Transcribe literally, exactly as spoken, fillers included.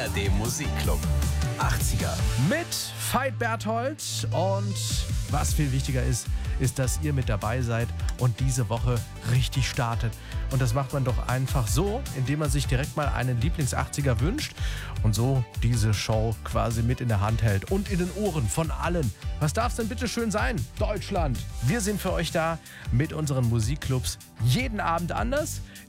R D Musikclub achtziger. Mit Veit Berthold. Und was viel wichtiger ist, ist, dass ihr mit dabei seid und diese Woche richtig startet. Und das macht man doch einfach so, indem man sich direkt mal einen Lieblings-achtziger wünscht und so diese Show quasi mit in der Hand hält und in den Ohren von allen. Was darf es denn bitte schön sein? Deutschland! Wir sind für euch da mit unseren Musikclubs jeden Abend anders.